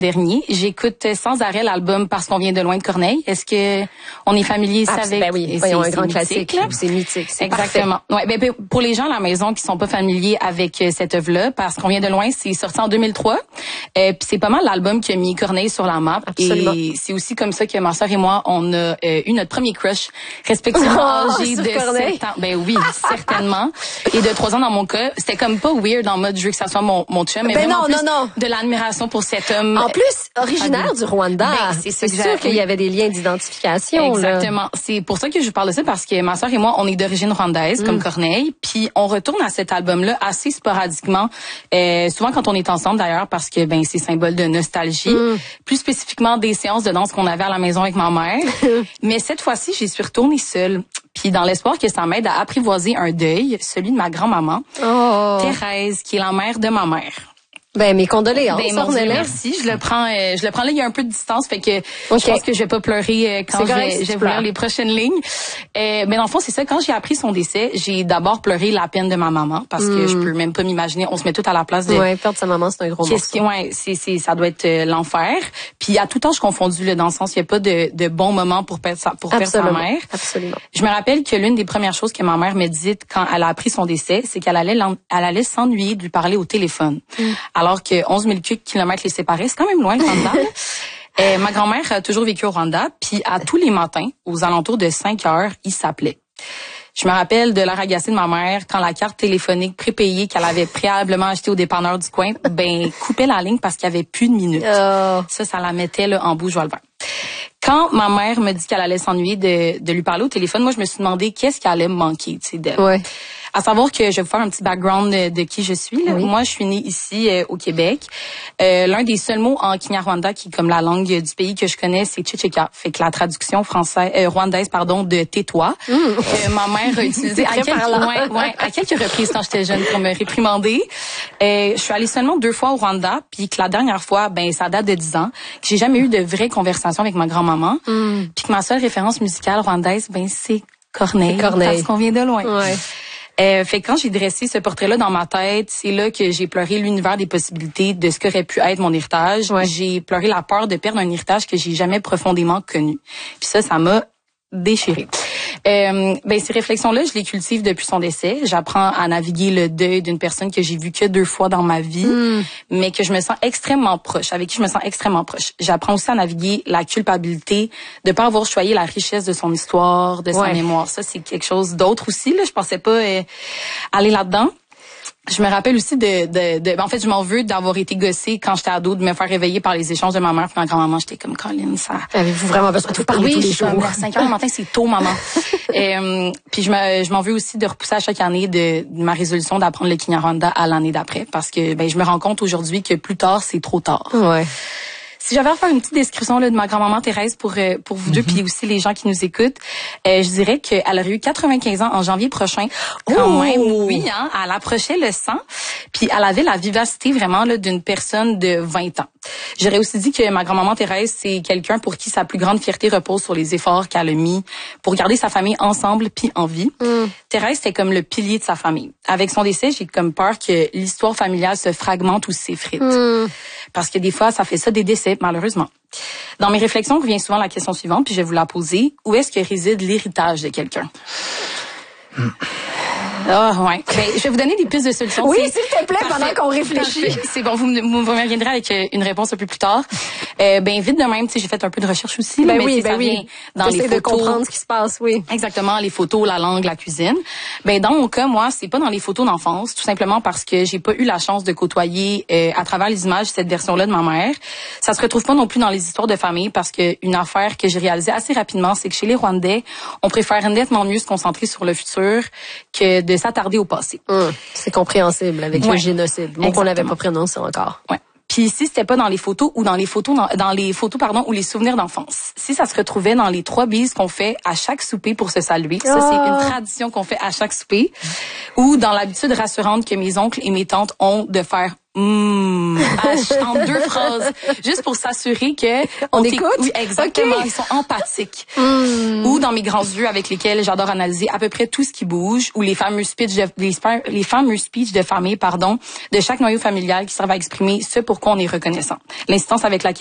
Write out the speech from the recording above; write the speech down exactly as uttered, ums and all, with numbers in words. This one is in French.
dernier. J'écoute sans arrêt l'album Parce qu'on vient de loin de Corneille. Est-ce que on est familier ah, avec? Ben oui, voyons, un grand classique. C'est mythique. C'est exactement. Ouais, ben, pour les gens à la maison qui sont pas familiers avec cette œuvre-là, Parce qu'on vient de loin, c'est sorti en deux mille trois. Euh, puis c'est pas mal l'album qui a mis Corneille sur la map. Absolument. Et c'est aussi comme ça que ma sœur et moi, on a euh, eu notre premier crush, respectivement oh, âgés de Corneille. sept ans. Ben oui, certainement. Et de trois ans dans mon cas. C'était comme pas weird en mode je veux que ça soit mon, mon chum, mais ben vraiment non, plus non, non. de l'admiration pour cet homme. En plus, originaire du Rwanda. Ben, c'est c'est sûr qu'il y avait des liens d'identification. Exactement. Là. C'est pour ça que je vous parle de ça, parce que ma sœur et moi, on est d'origine rwandaise, mm. comme Corneille, puis on retourne à cet album-là assez sporadiquement, euh, souvent quand on est ensemble d'ailleurs, parce que ben c'est symbole de nostalgie, mm. plus spécifiquement des séances de danse qu'on avait à la maison avec ma mère. Mais cette fois-ci, j'y suis retournée seule. Puis dans l'espoir que ça m'aide à apprivoiser un deuil, celui de ma grand-maman, oh. Thérèse, qui est la mère de ma mère. Ben mes condoléances. Ben, mon Dieu, merci. Je le prends, euh, je le prends là. Il y a un peu de distance, fait que okay. je pense que je vais pas pleurer euh, quand je vais, je vais vous lire les prochaines lignes. Euh, mais dans le fond, c'est ça. Quand j'ai appris son décès, j'ai d'abord pleuré la peine de ma maman, parce mm. que je peux même pas m'imaginer. On se met tout à la place de. Ouais, perdre sa maman, c'est un gros morceau. Ouais, c'est, c'est, ça doit être euh, l'enfer. Puis à tout âge confondu, là, dans le sens, il y a pas de, de bons moments pour perdre sa, pour perdre sa mère. Absolument. Je me rappelle que l'une des premières choses que ma mère me dit quand elle a appris son décès, c'est qu'elle allait, elle allait s'ennuyer de lui parler au téléphone, mm. alors que onze mille kilomètres les séparaient, c'est quand même loin le Rwanda. euh, ma grand-mère a toujours vécu au Rwanda, puis à tous les matins, aux alentours de cinq heures, il s'appelait. Je me rappelle de l'air agacé de ma mère quand la carte téléphonique prépayée qu'elle avait préalablement achetée au dépanneur du coin, ben coupait la ligne parce qu'il y avait plus de minutes. Oh. Ça, ça la mettait là, en bouche joie le vert. Quand ma mère me dit qu'elle allait s'ennuyer de, de lui parler au téléphone, moi je me suis demandé qu'est-ce qui allait me manquer, tu sais, d'elle. Ouais. À savoir que je vais vous faire un petit background de, de qui je suis. Là. Oui. Moi, je suis née ici euh, au Québec. Euh, l'un des seuls mots en Kinyarwanda, qui est comme la langue du pays que je connais, c'est Chichika. Fait que la traduction française, euh, rwandaise, pardon, de tais-toi. Mm. Euh, ma mère a utilisé à quelques, ouais, ouais, à quelques reprises quand j'étais jeune pour me réprimander. Euh, je suis allée seulement deux fois au Rwanda, puis que la dernière fois, ben ça date de dix ans, que j'ai jamais eu de vraie conversation avec ma grand-maman, mm. puis que ma seule référence musicale rwandaise, ben c'est Corneille, Corneille. Parce qu'on vient de loin. Ouais. Euh, fait que quand j'ai dressé ce portrait-là dans ma tête, c'est là que j'ai pleuré l'univers des possibilités de ce qu'aurait pu être mon héritage. Ouais. J'ai pleuré la peur de perdre un héritage que j'ai jamais profondément connu. Puis ça, ça m'a déchirée. Euh, ben ces réflexions-là, je les cultive depuis son décès. J'apprends à naviguer le deuil d'une personne que j'ai vue que deux fois dans ma vie, mm. mais que je me sens extrêmement proche, avec qui je me sens extrêmement proche. J'apprends aussi à naviguer la culpabilité de pas avoir choyé la richesse de son histoire, de sa ouais. mémoire. Ça, c'est quelque chose d'autre aussi. Là, je pensais pas euh, aller là-dedans. Je me rappelle aussi de, de, de en fait, je m'en veux d'avoir été gossée quand j'étais ado, de me faire réveiller par les échanges de ma mère et ma grand-maman. J'étais comme, Colin, ça... Avez-vous vraiment besoin de vous parler oui, tous les jours? jours? À cinq heures du matin, c'est tôt, maman. euh, puis je me, je m'en veux aussi de repousser à chaque année de, de ma résolution d'apprendre le Kinyarwanda à l'année d'après, parce que ben je me rends compte aujourd'hui que plus tard, c'est trop tard. Ouais. Si j'avais à faire une petite description là, de ma grand-maman Thérèse pour euh, pour vous deux, mm-hmm. puis aussi les gens qui nous écoutent, euh, je dirais qu'elle aurait eu quatre-vingt-quinze ans en janvier prochain. Quand oh! même, oui, hein, elle approchait le cent, puis elle avait la vivacité vraiment là d'une personne de vingt ans. J'aurais aussi dit que ma grand-maman Thérèse, c'est quelqu'un pour qui sa plus grande fierté repose sur les efforts qu'elle a mis pour garder sa famille ensemble puis en vie. Mm. Thérèse, c'était comme le pilier de sa famille. Avec son décès, j'ai comme peur que l'histoire familiale se fragmente ou s'effrite. Mm. Parce que des fois, ça fait ça des décès, malheureusement. Dans mes réflexions revient souvent la question suivante, puis je vais vous la poser. Où est-ce que réside l'héritage de quelqu'un? Mm. Ah, oh, ouais. Ben, je vais vous donner des pistes de solutions. Oui, s'il te plaît, pendant qu'on réfléchit. Parfait. C'est bon, vous me, vous me reviendrez avec une réponse un peu plus tard. Euh, ben, vite de même, tu sais, j'ai fait un peu de recherche aussi. Ben mais oui, ben ça oui. Vient dans les photos. de comprendre ce qui se passe, oui. Exactement, les photos, la langue, la cuisine. Ben, dans mon cas, moi, c'est pas dans les photos d'enfance, tout simplement parce que j'ai pas eu la chance de côtoyer, euh, à travers les images, cette version-là de ma mère. Ça se retrouve pas non plus dans les histoires de famille, parce que une affaire que j'ai réalisée assez rapidement, c'est que chez les Rwandais, on préfère nettement mieux se concentrer sur le futur que de s'attarder au passé. Hum, c'est compréhensible avec ouais. le génocide. Mot qu'on n'avait pas prononcé encore. Ouais. Puis si c'était pas dans les photos ou dans les photos dans, dans les photos pardon ou les souvenirs d'enfance. Si ça se retrouvait dans les trois bises qu'on fait à chaque souper pour se saluer, ça oh. c'est une tradition qu'on fait à chaque souper, ou dans l'habitude rassurante que mes oncles et mes tantes ont de faire Mmh, en deux phrases, juste pour s'assurer que on, on écoute. Oui, exactement. Okay. Ils sont empathiques. Mmh. Ou dans mes grands yeux avec lesquels j'adore analyser à peu près tout ce qui bouge, ou les fameux speeches de les, les fameux speeches de famille, pardon, de chaque noyau familial qui servent à exprimer ce pourquoi on est reconnaissant. L'instance avec laquelle